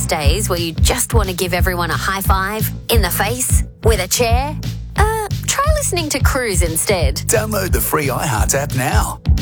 those days where you just want to give everyone a high five, in the face, with a chair? Try listening to Cruise instead. Download the free iHeart app now.